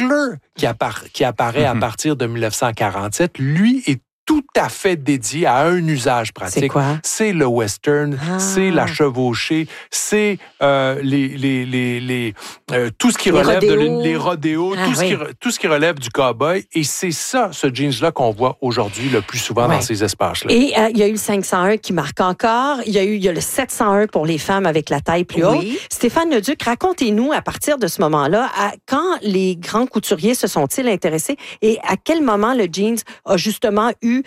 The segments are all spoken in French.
Wrangler, qui apparaît à partir de 1947, lui est tout à fait dédié à un usage pratique. C'est quoi? C'est le western, c'est la chevauchée, c'est tout ce qui relève les rodéos, tout ce qui relève du cow-boy. Et c'est ça, ce jeans-là qu'on voit aujourd'hui le plus souvent dans ces espaces-là. Et il y a eu le 501 qui marque encore. Il y a le 701 pour les femmes avec la taille plus haute. Stéphane Leduc, racontez-nous à partir de ce moment-là, quand les grands couturiers se sont-ils intéressés et à quel moment le jeans a justement eu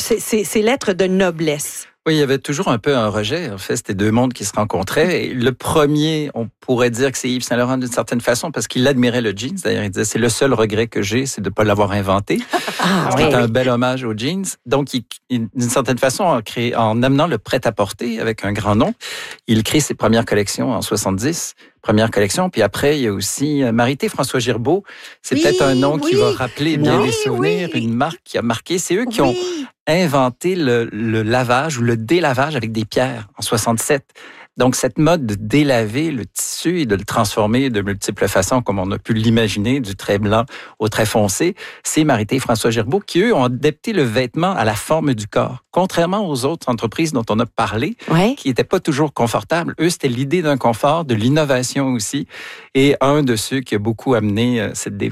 ces lettres de noblesse? Oui, il y avait toujours un peu un rejet. En fait, c'était deux mondes qui se rencontraient. Et le premier, on pourrait dire que c'est Yves Saint-Laurent d'une certaine façon parce qu'il admirait le jeans. D'ailleurs, il disait, c'est le seul regret que j'ai, c'est de ne pas l'avoir inventé. C'était un bel hommage aux jeans. Donc, d'une certaine façon, en amenant le prêt-à-porter avec un grand nom, il crée ses premières collections en 70. Première collection. Puis après, il y a aussi Marité François Girbeau. C'est peut-être un nom qui va rappeler bien les souvenirs, une marque qui a marqué. C'est eux qui ont inventé le lavage ou le délavage avec des pierres en 67. Donc, cette mode de délaver le tissu et de le transformer de multiples façons, comme on a pu l'imaginer, du trait blanc au trait foncé, c'est Marité et François Girbeau qui, eux, ont adapté le vêtement à la forme du corps. Contrairement aux autres entreprises dont on a parlé, qui n'étaient pas toujours confortables. Eux, c'était l'idée d'un confort, de l'innovation aussi. Et un de ceux qui a beaucoup amené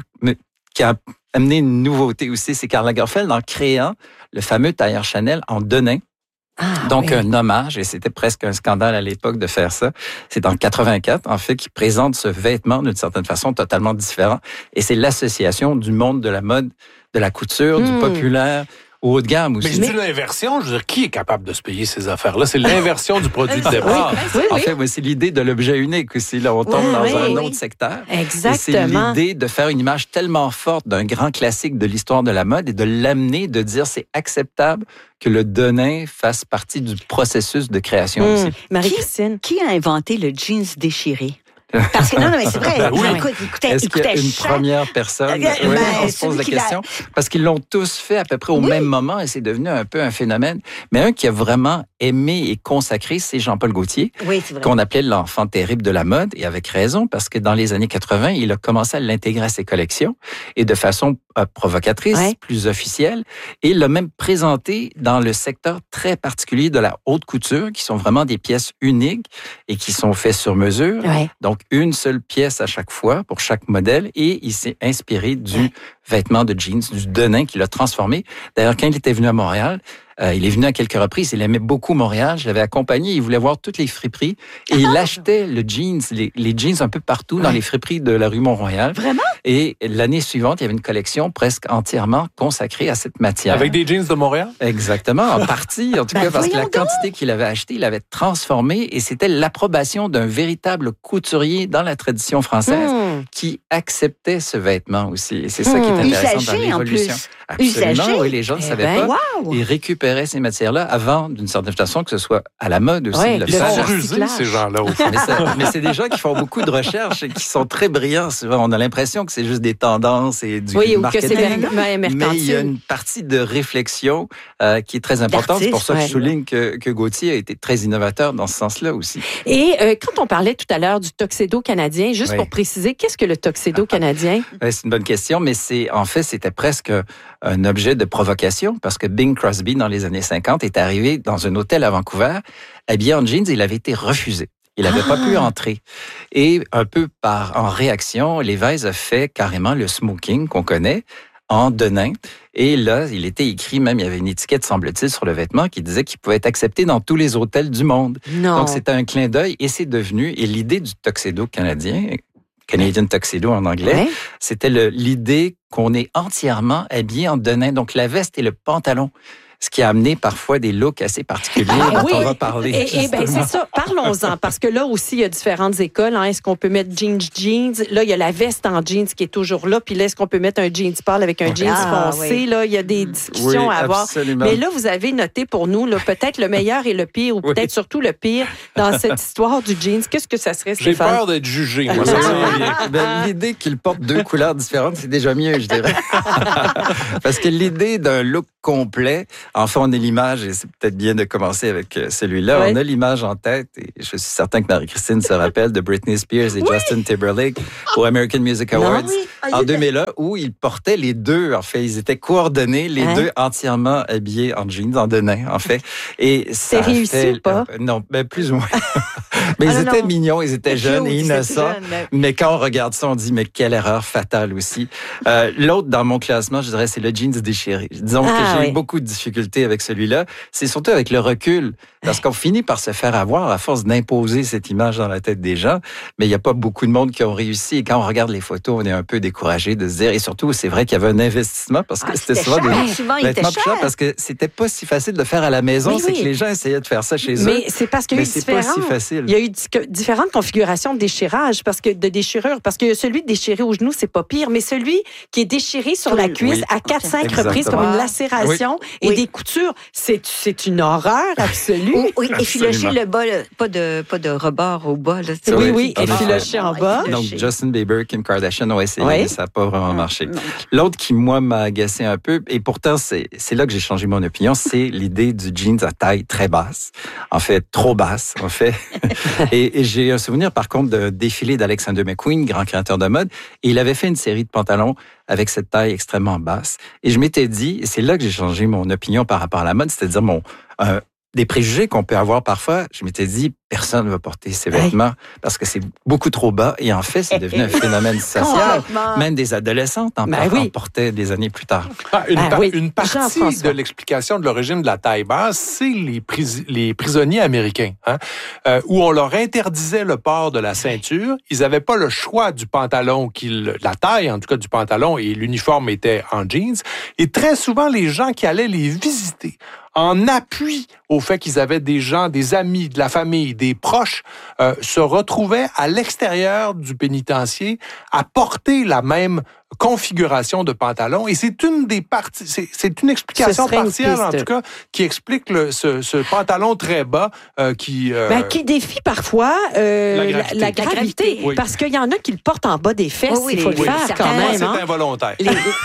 qui a amené une nouveauté aussi, c'est Karl Lagerfeld en créant le fameux tailleur Chanel en denain. Donc, un hommage, et c'était presque un scandale à l'époque de faire ça. C'est en 84, en fait, qui présente ce vêtement d'une certaine façon totalement différent. Et c'est l'association du monde de la mode, de la couture, du populaire, au haut de gamme aussi. Mais c'est une inversion. Je veux dire, qui est capable de se payer ces affaires-là? C'est l'inversion du produit de départ. En fait, c'est l'idée de l'objet unique aussi. Là, on tombe dans un autre secteur. Exactement. Et c'est l'idée de faire une image tellement forte d'un grand classique de l'histoire de la mode et de l'amener, de dire c'est acceptable que le denain fasse partie du processus de création aussi. Marie-Christine. Qui a inventé le jeans déchiré? Parce que non, mais c'est vrai. Est-ce qu'il y a une première personne? On se pose la question. Parce qu'ils l'ont tous fait à peu près au même moment et c'est devenu un peu un phénomène. Mais un qui a vraiment aimé et consacré, c'est Jean-Paul Gaultier, qu'on appelait l'enfant terrible de la mode, et avec raison, parce que dans les années 80, il a commencé à l'intégrer à ses collections et de façon provocatrice, plus officielle, et il l'a même présenté dans le secteur très particulier de la haute couture, qui sont vraiment des pièces uniques et qui sont faites sur mesure. Donc, une seule pièce à chaque fois pour chaque modèle, et il s'est inspiré du vêtement de jeans, du denain qu'il a transformé. D'ailleurs, quand il était venu à Montréal, il est venu à quelques reprises. Il aimait beaucoup Montréal. Je l'avais accompagné. Il voulait voir toutes les friperies. Et il achetait le jeans, les jeans un peu partout dans les friperies de la rue Mont-Royal. Vraiment? Et l'année suivante, il y avait une collection presque entièrement consacrée à cette matière. Avec des jeans de Montréal? Exactement. En partie, en tout cas, parce que la quantité qu'il avait achetée, il l'avait transformée. Et c'était l'approbation d'un véritable couturier dans la tradition française qui acceptait ce vêtement aussi. Et c'est ça qui est intéressant dans l'évolution. Absolument. Oui, les gens ne savaient pas. Ils récupéraient ces matières-là avant, d'une certaine façon, que ce soit à la mode aussi. Ils sont rusés, ces gens-là, au fond. Mais c'est des gens qui font beaucoup de recherches et qui sont très brillants. Souvent, on a l'impression que c'est juste des tendances et du marketing. Ou que c'est mais il y a une partie de réflexion qui est très importante. C'est pour ça que je souligne que Gaultier a été très innovateur dans ce sens-là aussi. Et quand on parlait tout à l'heure du tuxedo canadien, juste pour préciser, qu'est-ce que le tuxedo canadien? C'est une bonne question, mais c'était presque un objet de provocation parce que Bing Crosby, dans les années 50, est arrivé dans un hôtel à Vancouver, habillé en jeans, et il avait été refusé. Il n'avait pas pu entrer. Et un peu en réaction, Levi's a fait carrément le smoking qu'on connaît en denain. Et là, il était écrit, même il y avait une étiquette, semble-t-il, sur le vêtement qui disait qu'il pouvait être accepté dans tous les hôtels du monde. Donc, c'était un clin d'œil et c'est devenu, et l'idée du tuxedo canadien, Canadian Tuxedo en anglais, c'était l'idée qu'on est entièrement habillé en denain. Donc, la veste et le pantalon. Ce qui a amené parfois des looks assez particuliers dont on va parler. Et bien, c'est ça. Parlons-en, parce que là aussi, il y a différentes écoles. Est-ce qu'on peut mettre jeans? Là, il y a la veste en jeans qui est toujours là. Puis là, est-ce qu'on peut mettre un jeans pâle avec un jeans foncé? Là, il y a des discussions à avoir. Absolument. Mais là, vous avez noté pour nous peut-être le meilleur et le pire, ou peut-être surtout le pire dans cette histoire du jeans. Qu'est-ce que ça serait, Stéphane? J'ai peur d'être jugé, moi. L'idée qu'il porte deux couleurs différentes, c'est déjà mieux, je dirais. Parce que l'idée d'un look complet. Enfin, on a l'image, et c'est peut-être bien de commencer avec celui-là. Ouais. On a l'image en tête, et je suis certain que Marie-Christine se rappelle de Britney Spears et Justin Timberlake au American Music Awards en 2001, où ils portaient les deux. En fait, ils étaient coordonnés, les deux entièrement habillés en jeans, en denim, en fait. Et c'est réussi ou pas? Non, plus ou moins. Mais ils étaient mignons, ils étaient jeunes et innocents. Mais quand on regarde ça, on dit, mais quelle erreur fatale aussi. L'autre dans mon classement, je dirais, c'est le jeans déchiré. Disons que j'ai eu beaucoup de difficultés avec celui-là. C'est surtout avec le recul. Parce qu'on finit par se faire avoir à force d'imposer cette image dans la tête des gens. Mais il n'y a pas beaucoup de monde qui ont réussi. Et quand on regarde les photos, on est un peu découragé de se dire. Et surtout, c'est vrai qu'il y avait un investissement parce que c'était souvent des vêtements plus chers parce que c'était pas si facile de faire à la maison. C'est que les gens essayaient de faire ça chez eux. Mais c'est parce qu'il y a eu pas si facile. Il y a eu différentes configurations de déchirage, de déchirure. Parce que celui déchiré au genou, c'est pas pire. Mais celui qui est déchiré sur la cuisse à 4-5 reprises comme une lacération et des coutures, c'est une horreur absolue. Oui, effilocher le bas, pas de rebord au bas. Là, oui, effilocher en bas. Donc, Justin Bieber, Kim Kardashian ont essayé, mais ça n'a pas vraiment marché. L'autre qui, moi, m'a agacé un peu, et pourtant, c'est là que j'ai changé mon opinion, c'est l'idée du jeans à taille très basse. En fait, trop basse, en fait. et j'ai un souvenir, par contre, de défilé d'Alexander McQueen, grand créateur de mode, et il avait fait une série de pantalons avec cette taille extrêmement basse. Et je m'étais dit, et c'est là que j'ai changé mon opinion par rapport à la mode, c'est-à-dire des préjugés qu'on peut avoir parfois. Je m'étais dit, personne ne va porter ces vêtements parce que c'est beaucoup trop bas. Et en fait, c'est devenu un phénomène social. Même des adolescentes en portaient des années plus tard. Une partie de l'explication de l'origine de la taille basse, c'est les prisonniers américains, où on leur interdisait le port de la ceinture. Ils n'avaient pas le choix du pantalon, la taille en tout cas du pantalon, et l'uniforme était en jeans. Et très souvent, les gens qui allaient les visiter, en appui au fait qu'ils avaient des gens, des amis, de la famille, des proches, se retrouvaient à l'extérieur du pénitencier à porter la même configuration de pantalon. Et c'est une des parties, c'est une explication partielle, en tout cas, qui explique ce pantalon très bas qui défie parfois la gravité. Oui. Parce qu'il y en a qui le portent en bas des fesses. Il faut le faire quand même. C'est involontaire.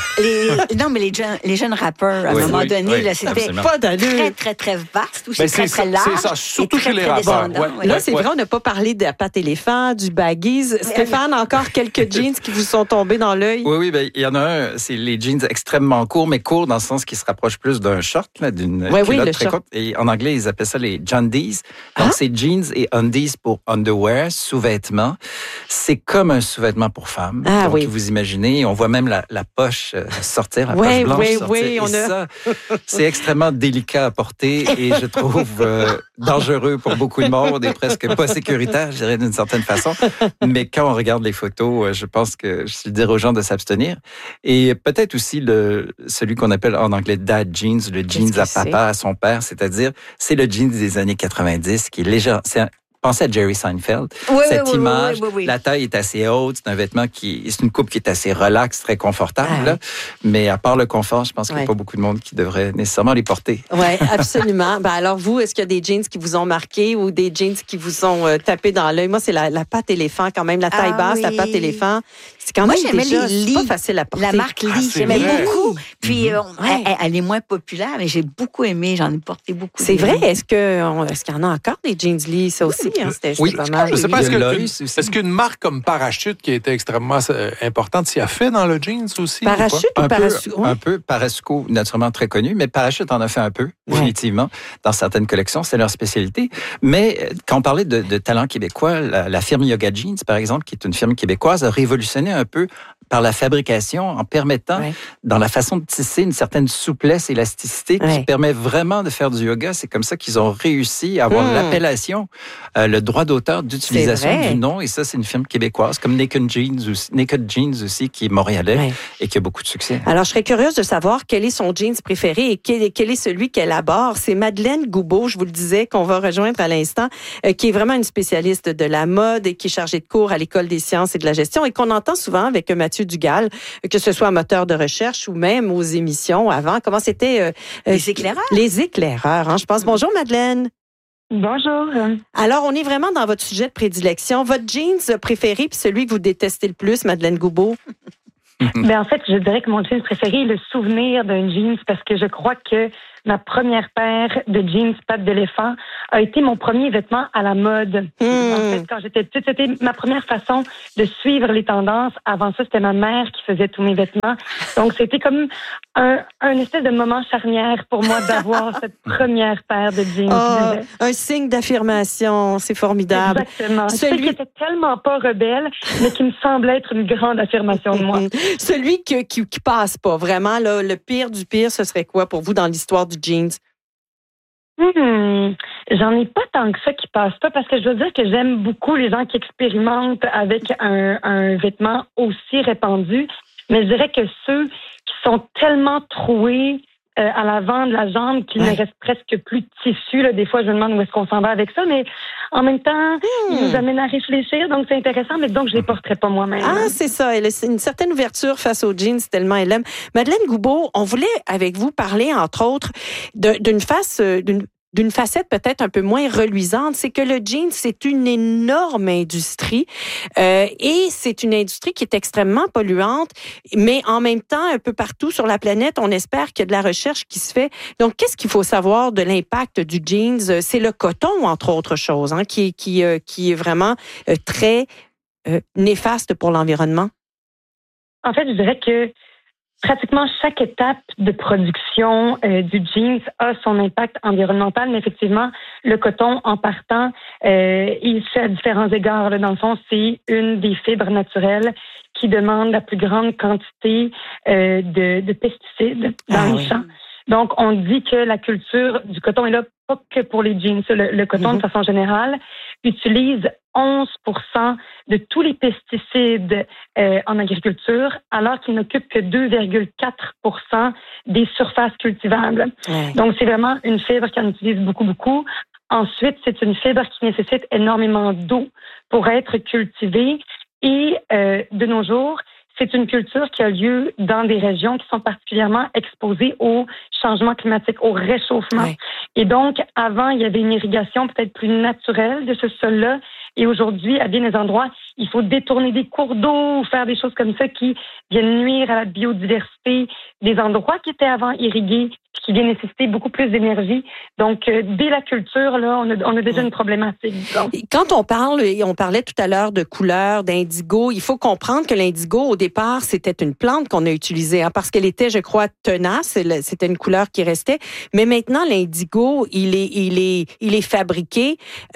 Non, mais les jeunes rappeurs, à un moment donné, là, c'était pas très, très, très vaste. Ou c'est très large. C'est ça, surtout chez les rappeurs. Là, c'est vrai, on n'a pas parlé de la pâte éléphant, du baggies. Stéphane, encore quelques jeans qui vous sont tombés dans l'œil? Oui, il y en a un, c'est les jeans extrêmement courts, mais courts dans le sens qui se rapproche plus d'un short, d'une culotte très courte. Et en anglais, ils appellent ça les Jundies. Donc, c'est jeans et undies pour underwear, sous-vêtements. C'est comme un sous-vêtement pour femmes. Donc, vous imaginez, on voit même la poche sortir, la poche blanche sortir. Ça, c'est extrêmement délicat à porter et je trouve dangereux pour beaucoup de monde et presque pas sécuritaire, je dirais d'une certaine façon. Mais quand on regarde les photos, je pense que je dirais aux gens de s'abstenir. Et peut-être aussi celui qu'on appelle en anglais dad jeans, le jeans à papa, à son père, c'est-à-dire c'est le jeans des années 90 qui est léger. Pensez à Jerry Seinfeld. Cette image, la taille est assez haute, c'est un vêtement c'est une coupe qui est assez relaxe, très confortable. Là. Mais à part le confort, je pense qu'il n'y a pas beaucoup de monde qui devrait nécessairement les porter. Oui, absolument. Alors vous, est-ce qu'il y a des jeans qui vous ont marqué ou des jeans qui vous ont tapé dans l'œil? Moi, c'est la pâte éléphant quand même, la taille basse, la pâte éléphant. C'est quand même déjà pas facile à porter. La marque Lee, j'aimais beaucoup. Puis elle est moins populaire, mais j'ai beaucoup aimé. J'en ai porté beaucoup. C'est vrai? Est-ce qu'il y en a encore des jeans Lee, ça aussi? C'était pas mal. Je ne sais pas, est-ce qu'une marque comme Parachute, qui était extrêmement importante, s'y a fait dans le jeans aussi? Parachute ou Parasuco? Un peu. Parasuco, naturellement très connu, mais Parachute en a fait un peu, définitivement, dans certaines collections. C'est leur spécialité. Mais quand on parlait de talent québécois, la firme Yoga Jeans, par exemple, qui est une firme québécoise, a révolutionné un peu par la fabrication en permettant, dans la façon de tisser, une certaine souplesse, élasticité qui permet vraiment de faire du yoga. C'est comme ça qu'ils ont réussi à avoir l'appellation, le droit d'auteur d'utilisation du nom. Et ça, c'est une firme québécoise, comme Naked Jeans aussi, qui est montréalais et qui a beaucoup de succès. Alors, je serais curieuse de savoir quel est son jeans préféré et quel est celui qu'elle aborde. C'est Madeleine Goubeau, je vous le disais, qu'on va rejoindre à l'instant, qui est vraiment une spécialiste de la mode et qui est chargée de cours à l'École des sciences et de la gestion et qu'on entend souvent avec Mathieu Dugal, que ce soit moteur de recherche ou même aux émissions avant. Comment c'était? Les éclaireurs. Les éclaireurs, je pense. Bonjour, Madeleine. Bonjour. Alors, on est vraiment dans votre sujet de prédilection. Votre jeans préféré puis celui que vous détestez le plus, Madeleine Goubeau? Mais en fait, je dirais que mon jeans préféré est le souvenir d'un jeans parce que je crois que ma première paire de jeans pattes d'éléphant a été mon premier vêtement à la mode. En fait, quand j'étais petite, c'était ma première façon de suivre les tendances. Avant ça, c'était ma mère qui faisait tous mes vêtements. Donc, c'était comme un espèce de moment charnière pour moi d'avoir cette première paire de jeans. Un signe d'affirmation, c'est formidable. Exactement. Celui qui était tellement pas rebelle, mais qui me semblait être une grande affirmation de moi. Celui qui passe pas, vraiment, là, le pire du pire, ce serait quoi pour vous dans l'histoire du jeans? J'en ai pas tant que ça qui passe pas parce que je dois dire que j'aime beaucoup les gens qui expérimentent avec un vêtement aussi répandu. Mais je dirais que ceux qui sont tellement troués à l'avant de la jambe qu'il ne reste presque plus de tissu. Là. Des fois, je me demande où est-ce qu'on s'en va avec ça, mais en même temps, il nous amène à réfléchir, donc c'est intéressant, mais donc je les porterai pas moi-même. Ah, c'est ça. Elle a une certaine ouverture face aux jeans, tellement elle aime. Madeleine Goubeau, on voulait avec vous parler, entre autres, d'une facette peut-être un peu moins reluisante, c'est que le jean, c'est une énorme industrie et c'est une industrie qui est extrêmement polluante, mais en même temps, un peu partout sur la planète, on espère qu'il y a de la recherche qui se fait. Donc, qu'est-ce qu'il faut savoir de l'impact du jeans? C'est le coton, entre autres choses, hein, qui est vraiment très néfaste pour l'environnement. En fait, je dirais que pratiquement chaque étape de production du jeans a son impact environnemental, mais effectivement, le coton, en partant, il se fait à différents égards. Là. Dans le fond, c'est une des fibres naturelles qui demande la plus grande quantité de pesticides dans les champs. Donc, on dit que la culture du coton est là pas que pour les jeans. Le coton, de façon générale, utilise 11% de tous les pesticides en agriculture, alors qu'il n'occupe que 2,4% des surfaces cultivables. Donc, c'est vraiment une fibre qu'on utilise beaucoup, beaucoup. Ensuite, c'est une fibre qui nécessite énormément d'eau pour être cultivée. Et de nos jours, c'est une culture qui a lieu dans des régions qui sont particulièrement exposées au changement climatique, au réchauffement. Et donc, avant, il y avait une irrigation peut-être plus naturelle de ce sol-là. Et aujourd'hui, à bien des endroits, il faut détourner des cours d'eau ou faire des choses comme ça qui viennent nuire à la biodiversité des endroits qui étaient avant irrigués, qui viennent nécessiter beaucoup plus d'énergie. Donc, dès la culture, là, on a déjà une problématique. Donc. Quand on parlait tout à l'heure de couleur, d'indigo, il faut comprendre que l'indigo, au départ, c'était une plante qu'on a utilisée, hein, parce qu'elle était, je crois, tenace. C'était une couleur qui restait. Mais maintenant, l'indigo, il est fabriqué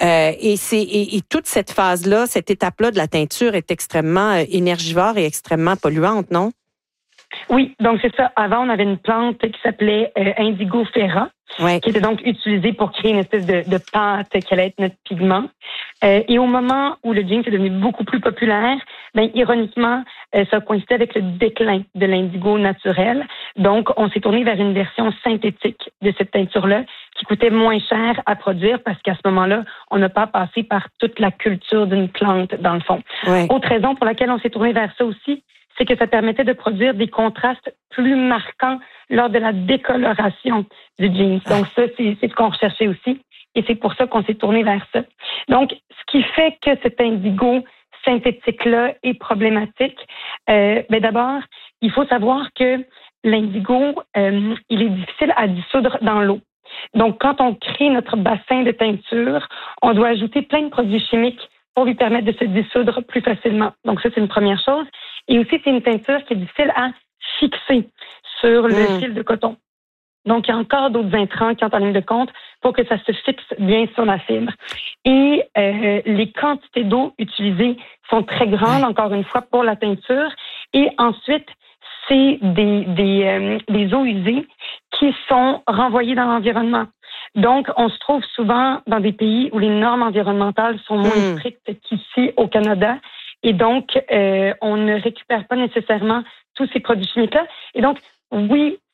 et toute cette phase-là, cette étape-là de la teinture est extrêmement énergivore et extrêmement polluante, non? Oui, donc c'est ça. Avant, on avait une plante qui s'appelait Indigo ferra, qui était donc utilisée pour créer une espèce de pâte qui allait être notre pigment. Et au moment où le jean est devenu beaucoup plus populaire, ironiquement, ça coïncidait avec le déclin de l'indigo naturel. Donc, on s'est tourné vers une version synthétique de cette teinture-là qui coûtait moins cher à produire parce qu'à ce moment-là, on n'a pas passé par toute la culture d'une plante, dans le fond. Autre raison pour laquelle on s'est tourné vers ça aussi, c'est que ça permettait de produire des contrastes plus marquants lors de la décoloration du jeans. Donc ça, c'est ce qu'on recherchait aussi. Et c'est pour ça qu'on s'est tourné vers ça. Donc, ce qui fait que cet indigo synthétique-là est problématique, d'abord, il faut savoir que l'indigo, il est difficile à dissoudre dans l'eau. Donc, quand on crée notre bassin de teinture, on doit ajouter plein de produits chimiques pour lui permettre de se dissoudre plus facilement. Donc ça, c'est une première chose. Et aussi, c'est une teinture qui est difficile à fixer sur le fil de coton. Donc, il y a encore d'autres intrants qui entrent en ligne de compte pour que ça se fixe bien sur la fibre. Et les quantités d'eau utilisées sont très grandes, encore une fois, pour la teinture. Et ensuite, c'est des eaux usées qui sont renvoyées dans l'environnement. Donc, on se trouve souvent dans des pays où les normes environnementales sont moins strictes qu'ici au Canada. Et donc, on ne récupère pas nécessairement tous ces produits chimiques-là. Et donc, oui,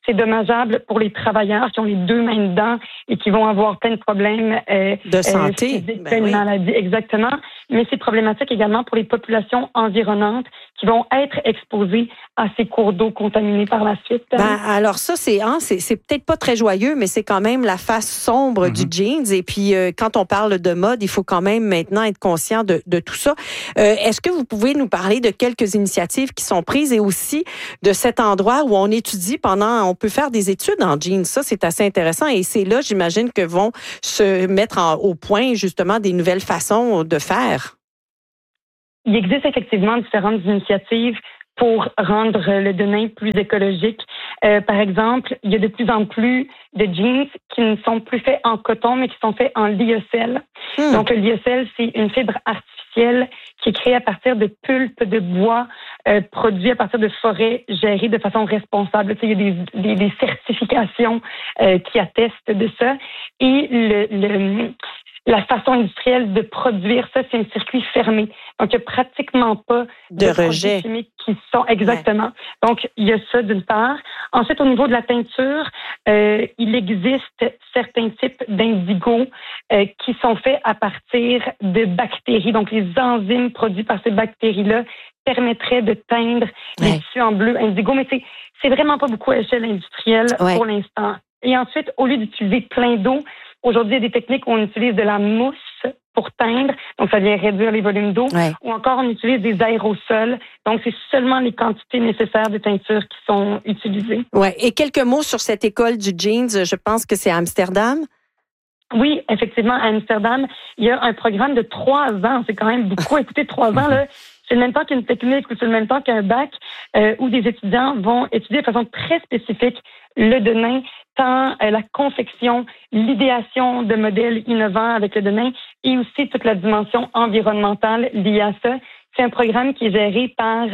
c'est dommageable pour les travailleurs qui ont les deux mains dedans et qui vont avoir plein de problèmes de santé, plein de maladies, exactement. Mais c'est problématique également pour les populations environnantes qui vont être exposées à ces cours d'eau contaminés par la suite. Alors ça, c'est peut-être pas très joyeux, mais c'est quand même la face sombre du jeans. Et puis, quand on parle de mode, il faut quand même maintenant être conscient de tout ça. Est-ce que vous pouvez nous parler de quelques initiatives qui sont prises et aussi de cet endroit où on étudie on peut faire des études en jeans. Ça, c'est assez intéressant. Et c'est là, j'imagine, que vont se mettre au point, justement, des nouvelles façons de faire. Il existe effectivement différentes initiatives pour rendre le denim plus écologique. Par exemple, il y a de plus en plus de jeans qui ne sont plus faits en coton, mais qui sont faits en lyocell. Donc, le lyocell, c'est une fibre artificielle qui est créée à partir de pulpe de bois produit à partir de forêts gérées de façon responsable. Tu sais, il y a des certifications qui attestent de ça. Et la façon industrielle de produire ça, c'est un circuit fermé. Donc, il n'y a pratiquement pas de rejet chimiques qui sont exactement. Donc, il y a ça d'une part. Ensuite, au niveau de la teinture, il existe certains types d'indigo qui sont faits à partir de bactéries. Donc, les enzymes produits par ces bactéries-là permettraient de teindre les tissus en bleu indigo. Mais c'est vraiment pas beaucoup à échelle industrielle pour l'instant. Et ensuite, au lieu d'utiliser plein d'eau, aujourd'hui, il y a des techniques où on utilise de la mousse pour teindre, donc ça vient réduire les volumes d'eau, ou encore on utilise des aérosols, donc c'est seulement les quantités nécessaires de teinture qui sont utilisées. Ouais. Et quelques mots sur cette école du jeans, je pense que c'est à Amsterdam. Oui, effectivement, à Amsterdam, il y a un programme de 3 ans, c'est quand même beaucoup. Écoutez, 3 ans, là, c'est le même temps qu'une technique ou c'est le même temps qu'un bac où des étudiants vont étudier de façon très spécifique le denim, tant la confection, l'idéation de modèles innovants avec le denim et aussi toute la dimension environnementale liée à ça. C'est un programme qui est géré par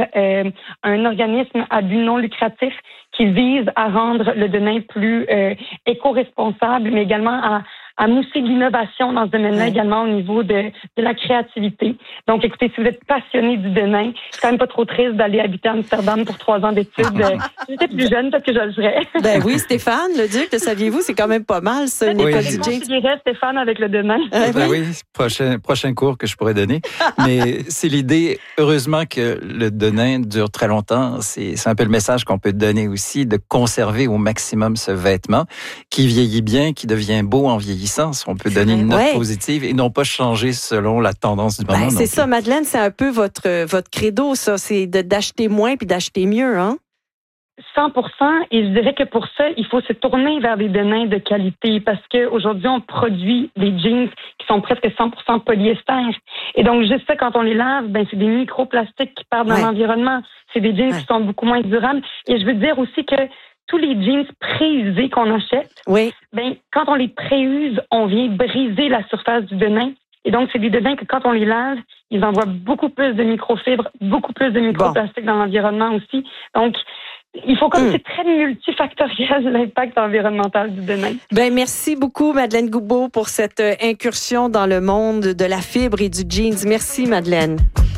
un organisme à but non lucratif qui vise à rendre le denim plus éco-responsable, mais également à mousser l'innovation dans ce domaine-là également au niveau de la créativité. Donc, écoutez, si vous êtes passionné du denim, c'est quand même pas trop triste d'aller habiter à Amsterdam pour 3 ans d'études. Si j'étais plus jeune, peut-être que je le ferais. Ben oui, Stéphane, le Duc, le saviez-vous, c'est quand même pas mal, ça, une école du jeans. Je dirais Stéphane avec le denim. Oui, prochain cours que je pourrais donner. Mais c'est l'idée, heureusement que le denim dure très longtemps. C'est un peu le message qu'on peut donner aussi, de conserver au maximum ce vêtement qui vieillit bien, qui devient beau en vieillissant. On peut donner une note positive et non pas changer selon la tendance du moment. C'est ça, Madeleine, c'est un peu votre credo, ça, c'est d'acheter moins puis d'acheter mieux, hein? 100%, et je dirais que pour ça, il faut se tourner vers des denins de qualité parce qu'aujourd'hui, on produit des jeans qui sont presque 100% polyester. Et donc, juste ça, quand on les lave, c'est des microplastiques qui partent dans l'environnement. C'est des jeans qui sont beaucoup moins durables. Et je veux dire aussi que tous les jeans préusés qu'on achète, quand on les préuse, on vient briser la surface du denim. Et donc, c'est des denins que quand on les lave, ils envoient beaucoup plus de microfibres, beaucoup plus de microplastiques dans l'environnement aussi. Donc, il faut c'est très multifactoriel l'impact environnemental du denim. Merci beaucoup, Madeleine Goubeau, pour cette incursion dans le monde de la fibre et du jeans. Merci, Madeleine.